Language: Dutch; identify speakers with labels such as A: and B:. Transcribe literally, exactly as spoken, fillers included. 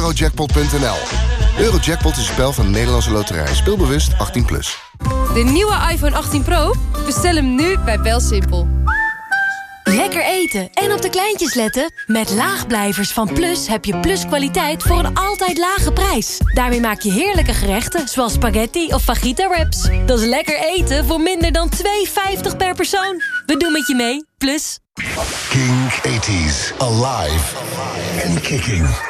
A: eurojackpot punt n l. Eurojackpot is een spel van de Nederlandse Loterij. Speelbewust achttien plus.
B: De nieuwe iPhone achttien Pro? Bestel hem nu bij BelSimpel.
C: Lekker eten en op de kleintjes letten? Met Laagblijvers van Plus heb je Plus kwaliteit voor een altijd lage prijs. Daarmee maak je heerlijke gerechten zoals spaghetti of fajita wraps. Dat is lekker eten voor minder dan twee euro vijftig per persoon. We doen met je mee, Plus.
D: King eighties, alive and kicking.